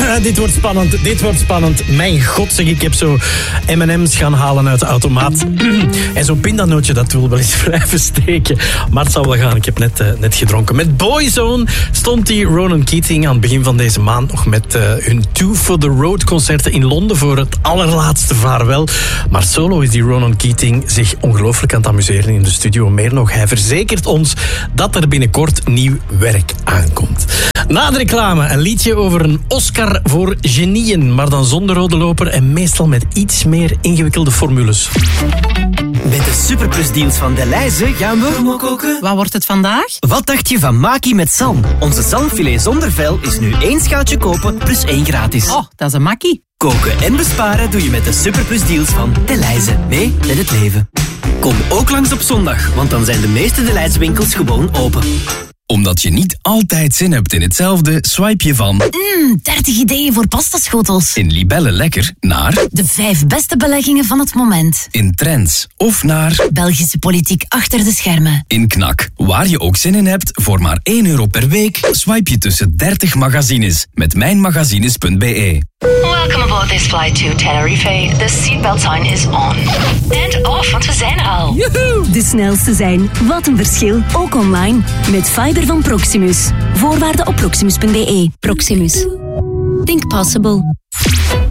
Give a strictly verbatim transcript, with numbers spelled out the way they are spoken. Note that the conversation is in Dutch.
dit wordt spannend, dit wordt spannend. Mijn god, zeg, ik heb zo M en M's gaan halen uit de automaat. En zo'n pindanootje, dat wil wel eens blijven steken. Maar het zal wel gaan, ik heb net, uh, net gedronken. Met Boyzone stond die Ronan Keating aan het begin van deze maand nog met uh, hun Two for the Road concerten in Londen voor het allerlaatste vaarwel. Maar solo is die Ronan Keating zich ongelooflijk aan het amuseren in de studio. Meer nog, hij verzekert ons dat er binnenkort nieuw werk aankomt. Na de reclame een liedje over een Oscar voor genieën, maar dan zonder rode loper en meestal met iets meer ingewikkelde formules. Met de superplusdeals van Delhaize gaan we promo koken. Wat wordt het vandaag? Wat dacht je van Maki met zalm? Onze zalmfilet zonder vel is nu één schaaltje kopen plus één gratis. Oh, dat is een makkie. Koken en besparen doe je met de superplusdeals van Delhaize. Mee met het leven. Kom ook langs op zondag, want dan zijn de meeste Delhaize winkels gewoon open. Omdat je niet altijd zin hebt in hetzelfde, swipe je van... Mmm, dertig ideeën voor pastaschotels. In Libelle Lekker naar... De vijf beste beleggingen van het moment. In Trends. Of naar... Belgische politiek achter de schermen. In Knak. Waar je ook zin in hebt, voor maar één euro per week, swipe je tussen dertig magazines. Met mijnmagazines punt be. Welcome aboard this flight to Tenerife. The seatbelt sign is on. And off, want we zijn er al. Joehoe! De snelste zijn. Wat een verschil. Ook online. Met fiber van Proximus. Voorwaarden op proximus punt be. Proximus. Think possible.